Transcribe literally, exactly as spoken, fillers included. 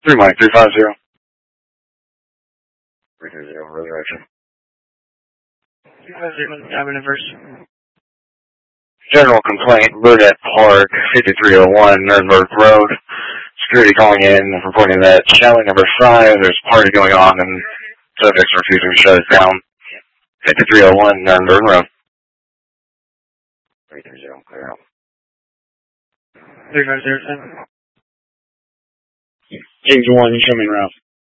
Three Mike, three five zero. Three three zero, resurrection. Three five zero, Diamond Inverse. General complaint, Burnett Park, fifty-three oh one, Nuremberg Road. Security calling in, reporting that chalet number five, there's a party going on and subjects refusing to shut it down. fifty-three oh one, Nuremberg Road. three three zero, clear out. three five zero, seven. James one, show me route.